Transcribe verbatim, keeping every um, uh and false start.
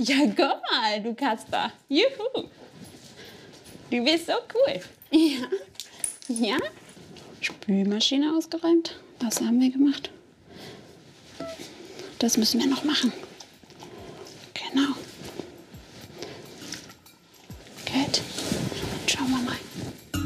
Ja, guck mal, du Kasper. Juhu. Du bist so cool. Ja. Ja. Spülmaschine ausgeräumt. Das haben wir gemacht. Das müssen wir noch machen.